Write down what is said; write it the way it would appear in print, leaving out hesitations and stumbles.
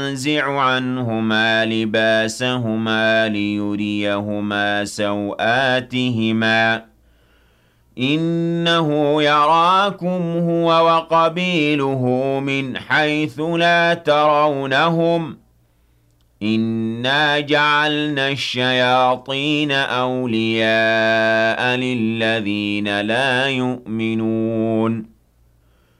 ينزع عنهما لباسهما ليريهما سوآتهما إنه يراكم هو وقبيله من حيث لا ترونهم إنا جعلنا الشياطين أولياء للذين لا يؤمنون